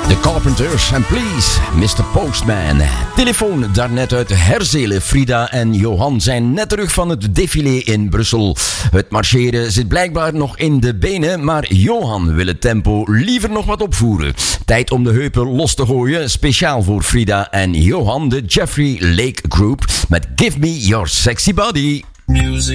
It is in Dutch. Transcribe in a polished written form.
The Carpenters en Please, Mr. Postman. Telefoon daarnet uit Herzelen. Frida en Johan zijn net terug van het défilé in Brussel. Het marcheren zit blijkbaar nog in de benen, maar Johan wil het tempo liever nog wat opvoeren. Tijd om de heupen los te gooien. Speciaal voor Frida en Johan, de Jeffrey Lake Group met Give Me Your Sexy Body. Music